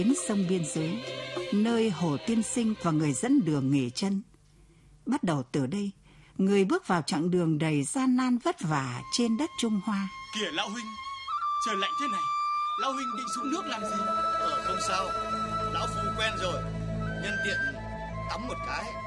Đến sông biên giới, nơi Hồ Tiên Sinh và người dẫn đường nghỉ chân. Bắt đầu từ đây, người bước vào chặng đường đầy gian nan vất vả trên đất Trung Hoa. Kìa lão huynh, trời lạnh thế này, lão huynh định xuống nước làm gì? Không sao, lão phu quen rồi, nhân tiện tắm một cái.